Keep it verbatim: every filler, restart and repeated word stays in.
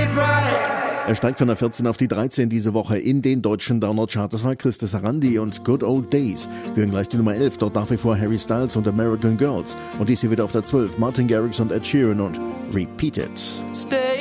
Er steigt von der vierzehn auf die dreizehn diese Woche in den deutschen Download-Chart. Das war Christa Sarandi und Good Old Days. Wir hören gleich die Nummer elf, dort nach wie vor Harry Styles und American Girls. Und dies hier wieder auf der zwölf, Martin Garrix und Ed Sheeran und Repeat It. Stay